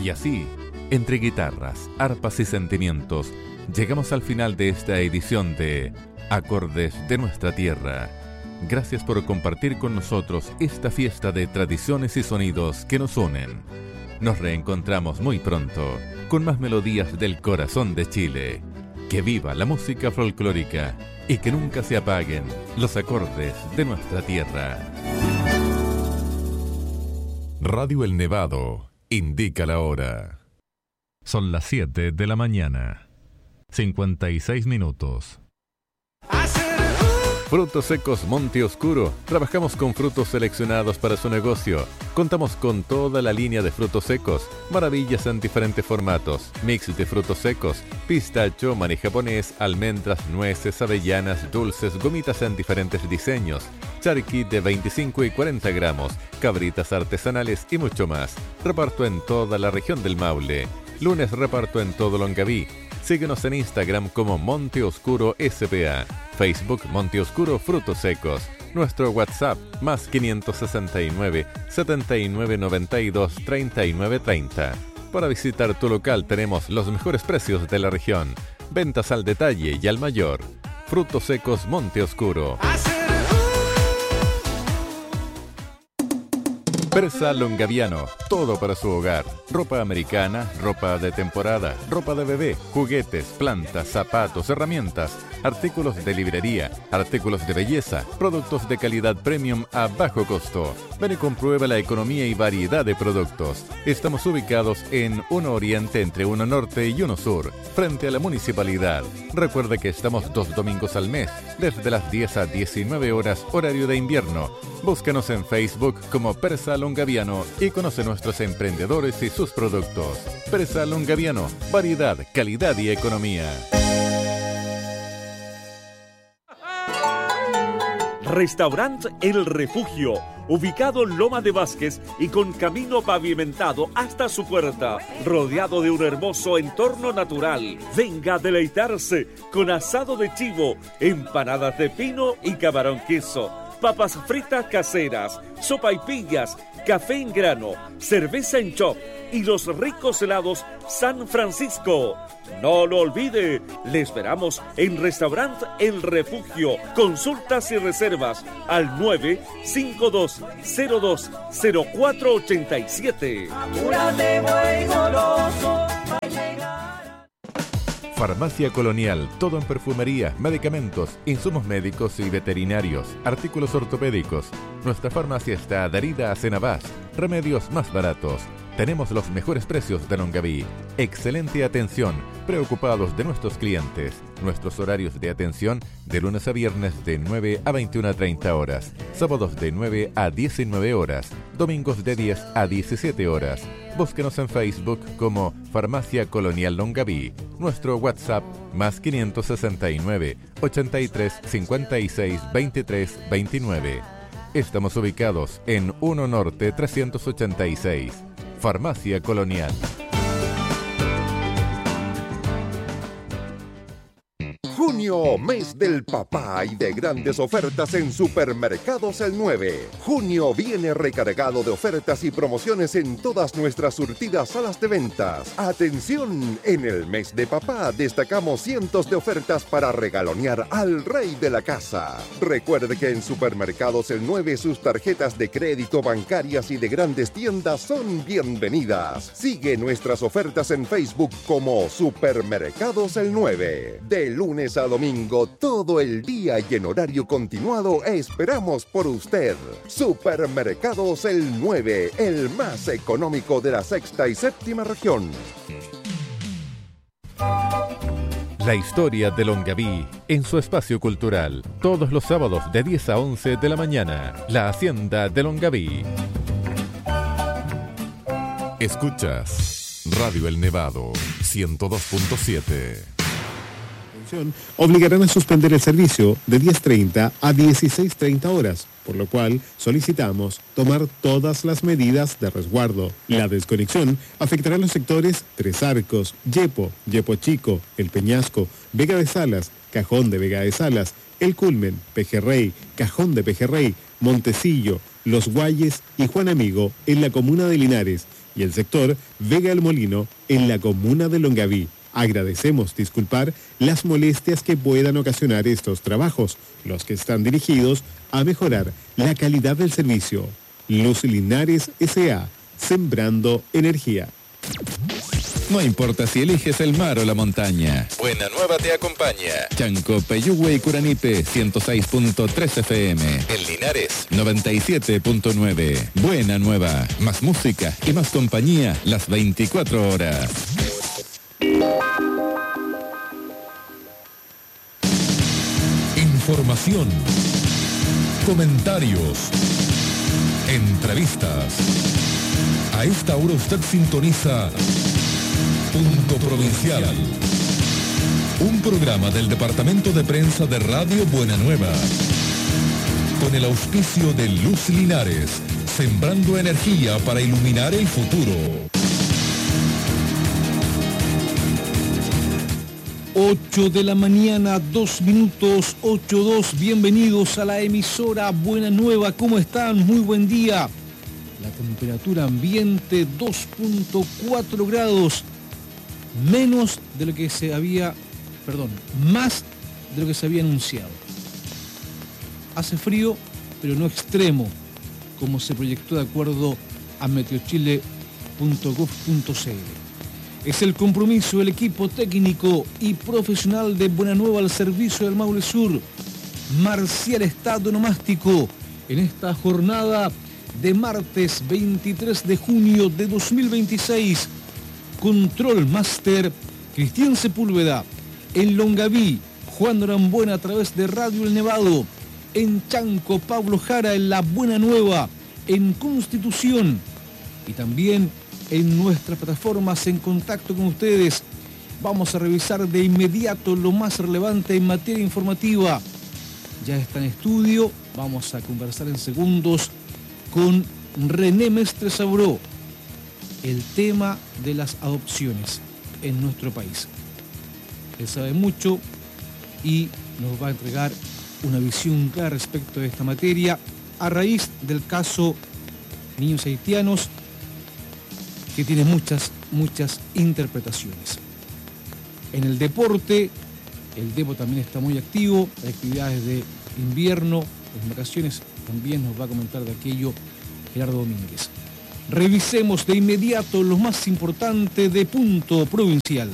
Y así, entre guitarras, arpas y sentimientos, llegamos al final de esta edición de Acordes de Nuestra Tierra. Gracias por compartir con nosotros esta fiesta de tradiciones y sonidos que nos unen. Nos reencontramos muy pronto con más melodías del corazón de Chile. Que viva la música folclórica y que nunca se apaguen los acordes de nuestra tierra. Radio El Nevado indica la hora. Son las 7 de la mañana, 56 minutos. Frutos Secos Monte Oscuro. Trabajamos con frutos seleccionados para su negocio. Contamos con toda la línea de frutos secos, maravillas en diferentes formatos, mix de frutos secos, pistacho, maní japonés, almendras, nueces, avellanas, dulces, gomitas en diferentes diseños, charqui de 25 y 40 gramos, cabritas artesanales y mucho más. Reparto en toda la región del Maule. Lunes reparto en todo Longaví. Síguenos en Instagram como Monte Oscuro SPA, Facebook Monte Oscuro Frutos Secos, nuestro WhatsApp más 569 79 92 39 30. Para visitar tu local tenemos los mejores precios de la región, ventas al detalle y al mayor. Frutos Secos Monte Oscuro. Persa Longaviano, todo para su hogar. Ropa americana, ropa de temporada, ropa de bebé, juguetes, plantas, zapatos, herramientas, artículos de librería, artículos de belleza, productos de calidad premium a bajo costo. Ven y comprueba la economía y variedad de productos. Estamos ubicados en 1 Oriente entre 1 Norte y 1 Sur, frente a la municipalidad. Recuerde que estamos 2 domingos al mes, desde las 10 a 19 horas, horario de invierno. Búscanos en Facebook como Persa Longaviano y conoce nuestros emprendedores y sus productos. Persa Longaviano, variedad, calidad y economía. Restaurant El Refugio, ubicado en Loma de Vázquez y con camino pavimentado hasta su puerta, rodeado de un hermoso entorno natural. Venga a deleitarse con asado de chivo, empanadas de pino y camarón queso, papas fritas caseras, sopaipillas, café en grano, cerveza en chop y los ricos helados San Francisco. No lo olvide, le esperamos en Restaurant El Refugio. Consultas y reservas al 952020487. Farmacia Colonial, todo en perfumería, medicamentos, insumos médicos y veterinarios, artículos ortopédicos. Nuestra farmacia está adherida a Cenabás, remedios más baratos. Tenemos los mejores precios de Longaví. Excelente atención, preocupados de nuestros clientes. Nuestros horarios de atención de lunes a viernes de 9 a 21:30 horas, sábados de 9 a 19 horas, domingos de 10 a 17 horas. Búsquenos en Facebook como Farmacia Colonial Longaví. Nuestro WhatsApp más 569 83 56 23 29. Estamos ubicados en 1 Norte 386. Farmacia Colonial. Junio, mes del papá y de grandes ofertas en Supermercados El 9. Junio viene recargado de ofertas y promociones en todas nuestras surtidas salas de ventas. Atención, en el mes de papá destacamos cientos de ofertas para regalonear al rey de la casa. Recuerde que en Supermercados El 9 sus tarjetas de crédito, bancarias y de grandes tiendas son bienvenidas. Sigue nuestras ofertas en Facebook como Supermercados El 9. De lunes a domingo, todo el día y en horario continuado, esperamos por usted. Supermercados El 9, el más económico de la sexta y séptima región. La historia de Longaví en su espacio cultural, todos los sábados de 10 a 11 de la mañana. La Hacienda de Longaví. Escuchas Radio El Nevado 102.7. Obligarán a suspender el servicio de 10:30 a 16:30 horas, por lo cual solicitamos tomar todas las medidas de resguardo. La desconexión afectará a los sectores Tres Arcos, Yepo, Yepo Chico, El Peñasco, Vega de Salas, Cajón de Vega de Salas, El Culmen, Pejerrey, Cajón de Pejerrey, Montecillo, Los Guayes y Juan Amigo en la comuna de Linares. y el sector Vega El Molino en la comuna de Longaví. Agradecemos disculpar las molestias que puedan ocasionar estos trabajos, los que están dirigidos a mejorar la calidad del servicio. Luz Linares S.A., sembrando energía. No importa si eliges el mar o la montaña, Buena Nueva te acompaña. Chanco, Peyúgue y Curanipe, 106.3 FM. En Linares, 97.9. Buena Nueva, más música y más compañía las 24 horas. Información, comentarios, entrevistas. A esta hora usted sintoniza Punto Provincial, un programa del Departamento de Prensa de Radio Buena Nueva, con el auspicio de Luz Linares, sembrando energía para iluminar el futuro. 8 de la mañana, 2 minutos, 8:02. Bienvenidos a la emisora Buena Nueva. ¿Cómo están? Muy buen día. La temperatura ambiente 2.4 grados. Más de lo que se había anunciado. Hace frío, pero no extremo, como se proyectó de acuerdo a meteochile.gov.cl. Es el compromiso del equipo técnico y profesional de Buena Nueva al servicio del Maule Sur. Marcial Estado Nomástico en esta jornada de martes 23 de junio de 2026. Control Master Cristian Sepúlveda. En Longaví, Juan Norambuena a través de Radio El Nevado. En Chanco, Pablo Jara en La Buena Nueva. En Constitución y también en nuestras plataformas en contacto con ustedes. Vamos a revisar de inmediato lo más relevante en materia informativa. Ya está en estudio, vamos a conversar en segundos con René Mestre Sabró, el tema de las adopciones en nuestro país. Él sabe mucho y nos va a entregar una visión clara respecto de esta materia a raíz del caso Niños Haitianos, que tiene muchas interpretaciones. En el deporte, el Depo también está muy activo, hay actividades de invierno, en vacaciones, también nos va a comentar de aquello Gerardo Domínguez. Revisemos de inmediato lo más importante de Punto Provincial.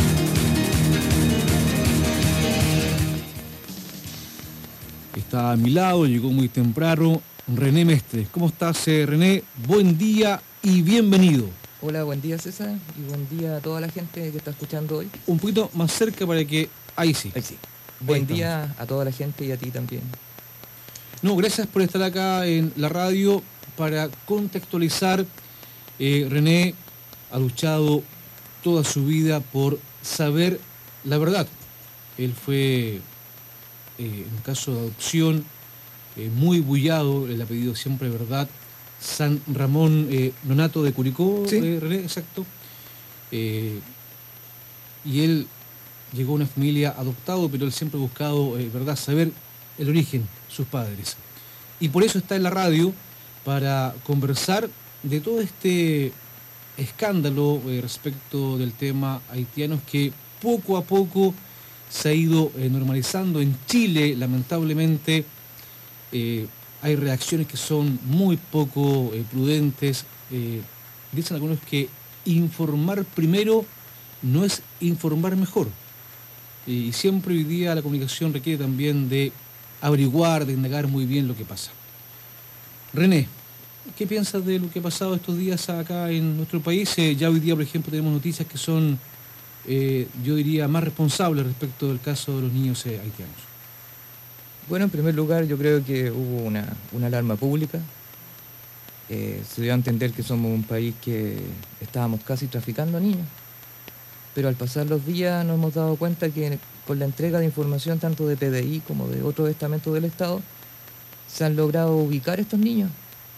Está a mi lado, llegó muy temprano, René Mestre. ¿Cómo estás, René? Buen día y bienvenido. Hola, buen día, César, y buen día a toda la gente que está escuchando hoy. Un poquito más cerca para que... Ahí sí. Ahí sí. Buen día a toda la gente y a ti también. No, gracias por estar acá en la radio. Para contextualizar, René ha luchado toda su vida por saber la verdad. Él fue, en caso de adopción, muy bullado, el apellido siempre verdad, San Ramón Nonato de Curicó, ¿sí? René, exacto. Y él llegó a una familia adoptado, pero él siempre ha buscado, verdad, saber el origen, sus padres. Y por eso está en la radio, para conversar de todo este escándalo respecto del tema haitianos que poco a poco se ha ido normalizando. En Chile, lamentablemente, hay reacciones que son muy poco prudentes. Dicen algunos que informar primero no es informar mejor. Y siempre hoy día la comunicación requiere también de averiguar, de indagar muy bien lo que pasa. René, ¿qué piensas de lo que ha pasado estos días acá en nuestro país? Ya hoy día, por ejemplo, tenemos noticias que son, yo diría, más responsables respecto del caso de los niños haitianos. Bueno, en primer lugar, yo creo que hubo una alarma pública. Se dio a entender que somos un país que estábamos casi traficando niños. Pero al pasar los días nos hemos dado cuenta que con la entrega de información tanto de PDI como de otros estamentos del Estado, se han logrado ubicar estos niños.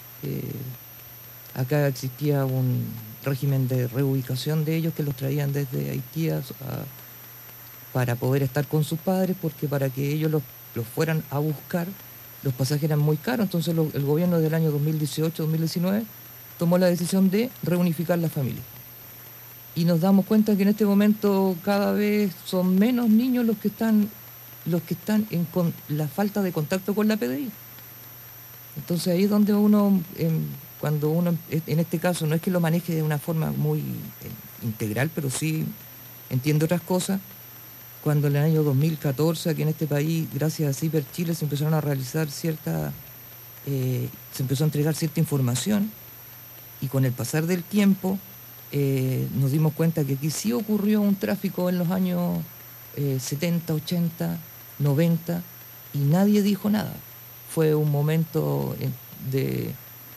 Acá existía un régimen de reubicación de ellos que los traían desde Haití para poder estar con sus padres, porque para que ellos los fueran a buscar, los pasajes eran muy caros. Entonces el gobierno del año 2018-2019 tomó la decisión de reunificar la familia. Y nos damos cuenta que en este momento cada vez son menos niños los que están con la falta de contacto con la PDI. Entonces ahí es donde uno, cuando uno, en este caso, no es que lo maneje de una forma muy integral, pero sí entiende otras cosas. Cuando en el año 2014, aquí en este país, gracias a Ciber Chile, se empezaron a realizar se empezó a entregar cierta información, y con el pasar del tiempo nos dimos cuenta que aquí sí ocurrió un tráfico en los años 70, 80, 90, y nadie dijo nada. Fue un momento de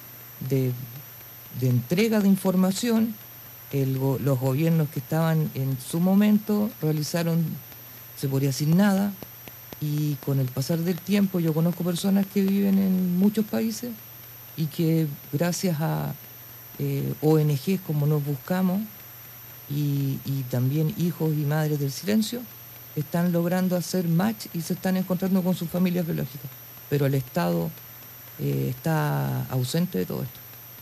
entrega de información. Los gobiernos que estaban en su momento realizaron, se podría decir, nada, y con el pasar del tiempo yo conozco personas que viven en muchos países y que gracias a ONGs como Nos Buscamos y también Hijos y Madres del Silencio están logrando hacer match y se están encontrando con sus familias biológicas, pero el Estado está ausente de todo esto.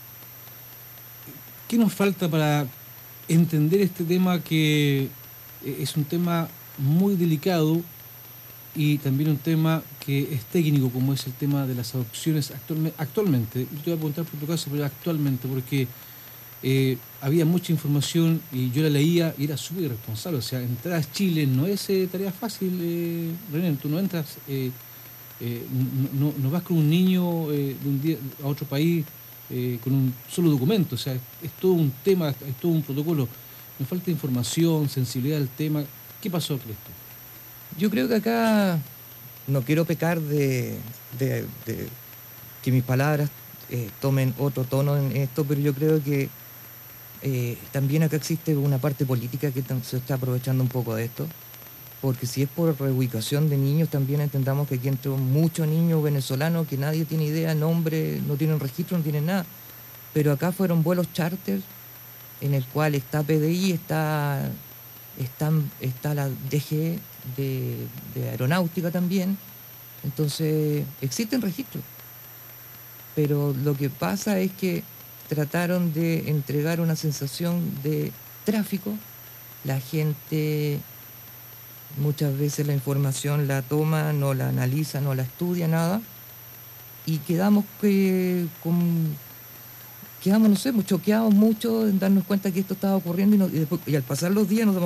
¿Qué nos falta para entender este tema, que es un tema muy delicado y también un tema que es técnico, como es el tema de las adopciones actualmente? Yo te voy a preguntar por tu caso, pero actualmente, porque había mucha información y yo la leía y era súper irresponsable. O sea, entrar a Chile no es tarea fácil, René. Tú no entras, no vas con un niño de un día a otro país con un solo documento. O sea, es todo un tema, es todo un protocolo. Me falta información, sensibilidad al tema. ¿Qué pasó, crees tú? Yo creo que acá no quiero pecar de que mis palabras tomen otro tono en esto, pero yo creo que también acá existe una parte política que se está aprovechando un poco de esto, porque si es por reubicación de niños, también entendamos que aquí entran muchos niños venezolanos que nadie tiene idea, nombre, no tienen registro, no tienen nada, pero acá fueron vuelos charter en el cual está PDI, está la DG de aeronáutica también. Entonces existen registros, pero lo que pasa es que trataron de entregar una sensación de tráfico. La gente muchas veces la información la toma, no la analiza, no la estudia, nada, y quedamos no sé, choqueados mucho en darnos cuenta que esto estaba ocurriendo, y al pasar los días nos damos